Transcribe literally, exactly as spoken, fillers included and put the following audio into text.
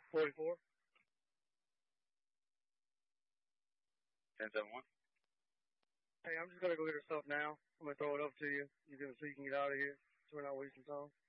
forty-four. ten seven one. Hey, I'm just gonna go get her stuff now. I'm gonna throw it up to you. You can so you can get out of here. So we're not wasting time.